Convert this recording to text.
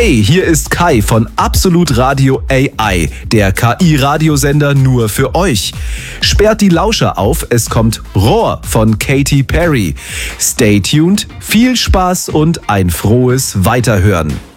Hey, hier ist Kai von Absolut Radio AI, der KI-Radiosender nur für euch. Sperrt die Lauscher auf, es kommt Roar von Katy Perry. Stay tuned, viel Spaß und ein frohes Weiterhören.